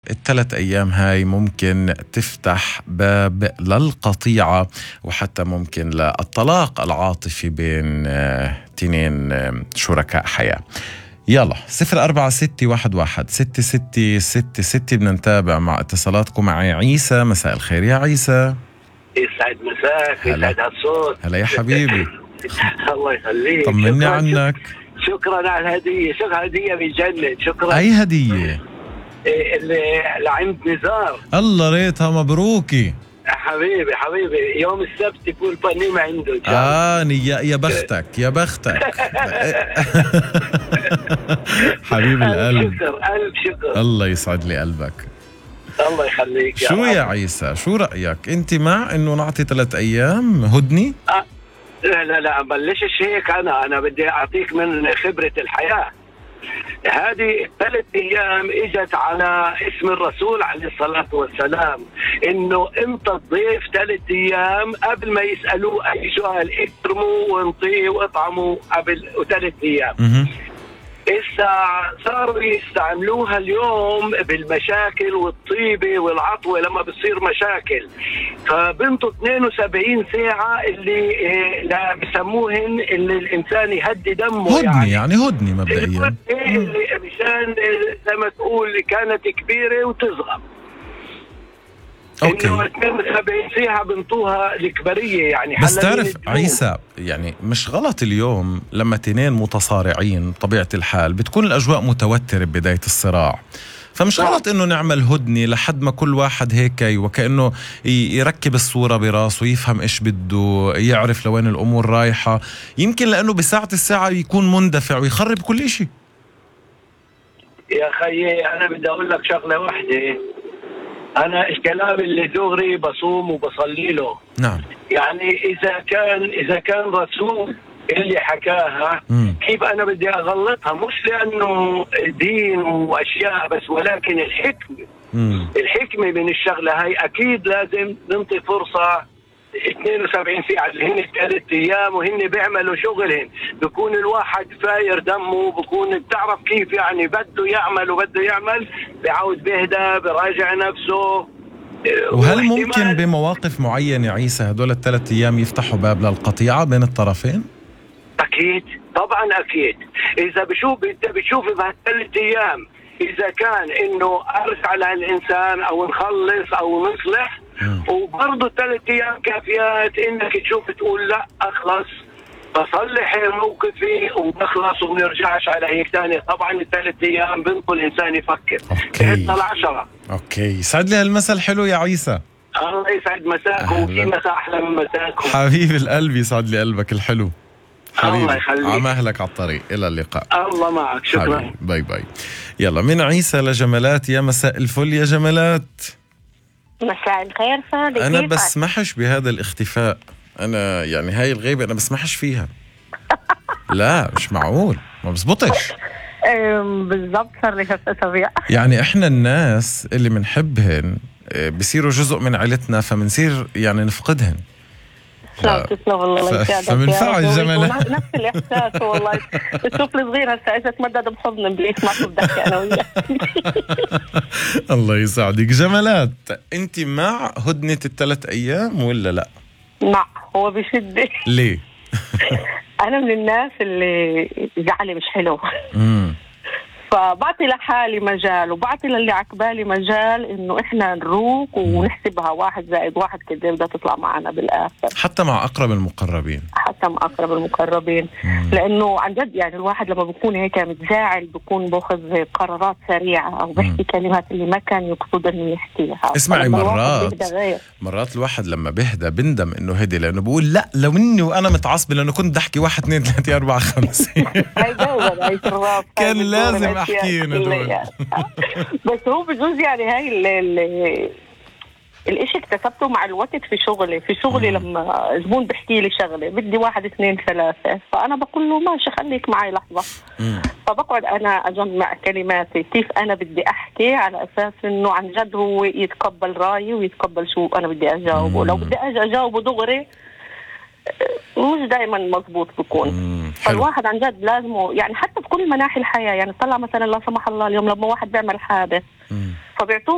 الثلاث أيام هاي ممكن تفتح باب للقطيعة وحتى ممكن للطلاق العاطفي بين تنين شركاء حياة. يلا 0461166666 بدنا نتابع مع اتصالاتكم. معي عيسى. مساء الخير يا عيسى. يسعد مساك. يسعد هالصوت. هلا يا حبيبي. الله يخليك. طمني عنك. شكرا على الهدية. شكرا هدية بجنن. شكرا. أي هدية؟ اللي لعند نزار. الله ريتها مبروكي حبيبي يوم السبت يكون بنيمة عنده. يا بختك يا بختك. حبيب القلب. ألف شكر. الله يسعد لي قلبك. الله يخليك. شو يا عيسى، شو رأيك انت مع انه نعطي 3 أيام هدني؟ لا بلشش هيك. انا بدي اعطيك من خبرة الحياة. هذه 3 أيام اجت على اسم الرسول عليه الصلاة والسلام، انه انت الضيف 3 أيام قبل ما يسألوه اي سؤال اكرموا وانطيه واطعموا قبل 3 أيام. صاروا يستعملوها اليوم بالمشاكل والطيبة والعطوة لما بتصير مشاكل، فبنطوا 72 ساعة اللي لا بسموهن اللي الإنسان يهدي دمه. هدني يعني هدني مبدئيا مشان زي ما تقول كانت كبيرة وتصغر. اوكي. انه 72 ساعة بنطوها الكبرية يعني. بس تعرف عيسى، يعني مش غلط اليوم لما 2 متصارعين طبيعة الحال بتكون الأجواء متوترة ببداية الصراع، فمش غلط انه نعمل هدنة لحد ما كل واحد هيك وكأنه يركب الصورة براسه، يفهم ايش بده، يعرف لوين الأمور رايحة. يمكن لأنه بساعة الساعة يكون مندفع ويخرب كل إشي. يا خيي أنا بدي أقول لك شغلة واحدة. أنا الكلام اللي دغري بصوم وبصلي له. نعم. يعني إذا كان رسول اللي حكاها، كيف أنا بدي أغلطها؟ مش لأنه دين وأشياء بس، ولكن الحكمة من الشغلة هاي. أكيد لازم ننطي فرصة 72 ساعة اللي هن 3 أيام، وهن بيعملوا شغلهم. بكون الواحد فاير دمه، بكون بتعرف كيف يعني بده يعمل بيعود بيهدى براجع نفسه. وهل ممكن بمواقف معينة عيسى هدول 3 أيام يفتحوا باب للقطيعة بين الطرفين؟ أكيد طبعا أكيد. إذا بشوف بهال3 أيام إذا كان إنه أرجع للإنسان أو نخلص أو نصلح، وبرضه 3 أيام كافيات إنك تشوف تقول لا أخلص بصلح موقفي وبخلص وبنرجعش على هيك ثاني. طبعا 3 أيام بنقول الإنسان يفكر. أوكي. 10. أوكي. يسعد لي هالمثل حلو يا عيسى. الله يسعد مساك. وفي مساء أحلى من مساكم. حبيب القلب. يسعد لي قلبك الحلو. الله يخليك. عمهلك على الطريق. إلى اللقاء. الله معك. شكرا حبيب. باي باي. يلا من عيسى لجمالات. يا مساء الفل يا جمالات. مساء الخير صادق. أنا بسمحش بهذا الاختفاء. أنا يعني هاي الغيبة أنا بسمحش فيها. لا مش معقول، ما بزبطش. بالضبط. صار لي 3 أسابيع. يعني إحنا الناس اللي منحبهن بصيروا جزء من عائلتنا، فمنصير يعني نفقدهن. تسلم والله يسعدك. فمنفعل جمالات. نفس الإحساس والله. تشوف لي صغير هسه إذا تمدد بحضن بليش ما تبدك أنا وياك. الله يسعدك. جمالات، أنت مع هدنة 3 أيام ولا لا؟ مع. هو بشدة. ليه؟ أنا من الناس اللي زعلي مش حلو. فبعطي لحالي مجال وبعطي للي عقبالي مجال إنه إحنا نروق ونحسبها 1 زائد 1 كده بدها تطلع معنا بالآخر. حتى مع أقرب المقربين. لأنه عن جد يعني الواحد لما بيكون هيك متزاعل بيكون باخذ قرارات سريعة أو بيحكي كلمات اللي ما كان يقصد إنه يحكيها. اسمعي، مرات الواحد لما بيهدى بندم إنه هدي، لأنه بقول لا لو إني وأنا متعصب لأنه كنت أحكي 1 2 3 4 5. كان لازم أحكينا دول. بس هو بجوز يعني هاي الاشي اكتسبته مع الوقت في شغلي لما زبون بحكي لي شغلة بدي 1 2 3، فأنا بقول له ماشي خليك معي لحظة. فبقعد أنا أجمع كلماتي كيف أنا بدي أحكي على أساس إنه عن جد هو يتقبل رأيي ويتقبل شو أنا بدي أجاوبه. لو بدي أجاوبه دغري مش دائما مضبوط بيكون. فالواحد عن جد لازمه يعني حتى في كل مناحي الحياة. يعني طلع مثلا لا سمح الله اليوم لما واحد بيعمل حادث فبيعطوه